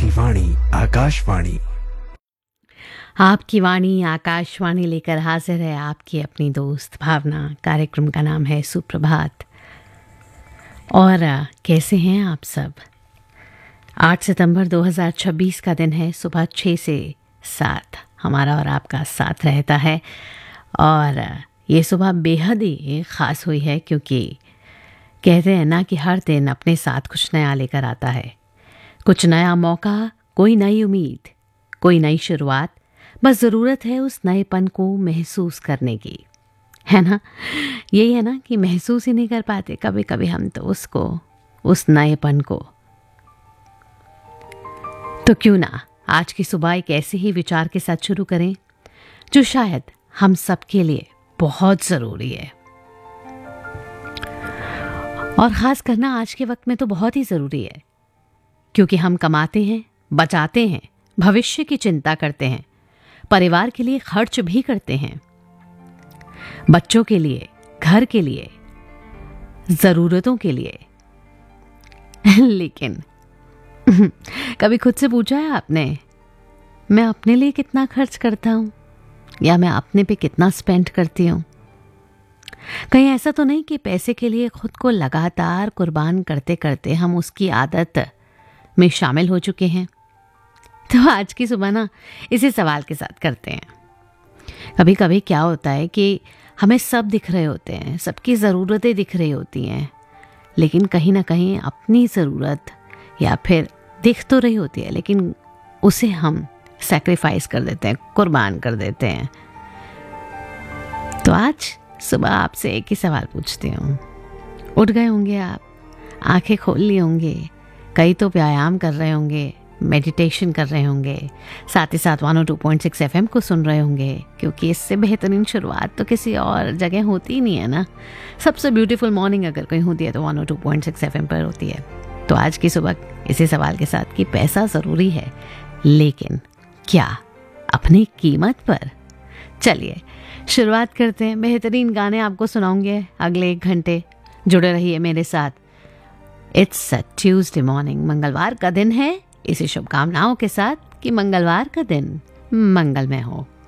वाणी आकाशवाणी। आपकी वाणी आकाशवाणी लेकर हाजिर है आपकी अपनी दोस्त भावना। कार्यक्रम का नाम है सुप्रभात। और कैसे हैं आप सब? 8 सितंबर 2026 का दिन है। सुबह 6 से 7 हमारा और आपका साथ रहता है। और ये सुबह बेहद ही ख़ास हुई है, क्योंकि कहते हैं ना कि हर दिन अपने साथ कुछ नया लेकर आता है। कुछ नया मौका, कोई नई उम्मीद, कोई नई शुरुआत। बस ज़रूरत है उस नएपन को महसूस करने की, है ना? यही है ना कि महसूस ही नहीं कर पाते कभी कभी हम तो उसको, उस नएपन को। तो क्यों ना आज की सुबह एक ऐसे ही विचार के साथ शुरू करें जो शायद हम सबके लिए बहुत ज़रूरी है। और ख़ास करना आज के वक्त में तो बहुत ही ज़रूरी है, क्योंकि हम कमाते हैं, बचाते हैं, भविष्य की चिंता करते हैं, परिवार के लिए खर्च भी करते हैं, बच्चों के लिए, घर के लिए, ज़रूरतों के लिए। लेकिन कभी खुद से पूछा है आपने, मैं अपने लिए कितना खर्च करता हूँ, या मैं अपने पे कितना स्पेंड करती हूँ? कहीं ऐसा तो नहीं कि पैसे के लिए खुद को लगातार कुर्बान करते करते हम उसकी आदत में शामिल हो चुके हैं? तो आज की सुबह ना इसी सवाल के साथ करते हैं। कभी कभी क्या होता है कि हमें सब दिख रहे होते हैं, सबकी ज़रूरतें दिख रही होती हैं, लेकिन कहीं ना कहीं अपनी ज़रूरत या फिर दिख तो रही होती है, लेकिन उसे हम सैक्रिफाइस कर देते हैं, कुर्बान कर देते हैं। तो आज सुबह आपसे एक ही सवाल पूछती हूँ। उठ गए होंगे आप, आंखें खोल ली होंगे, कई तो व्यायाम कर रहे होंगे, मेडिटेशन कर रहे होंगे, साथ ही साथ 102.6 FM को सुन रहे होंगे, क्योंकि इससे बेहतरीन शुरुआत तो किसी और जगह होती ही नहीं है ना। सबसे ब्यूटीफुल मॉर्निंग अगर कहीं होती है तो 102.6 FM पर होती है। तो आज की सुबह इसी सवाल के साथ कि पैसा ज़रूरी है, लेकिन क्या अपनी कीमत पर? चलिए शुरुआत करते हैं। बेहतरीन गाने आपको सुनाऊंगे अगले 1 घंटे। जुड़े रहिए मेरे साथ। इट्स अ ट्यूसडे मॉर्निंग, मंगलवार का दिन है। इसी शुभकामनाओं के साथ कि मंगलवार का दिन मंगलमय हो।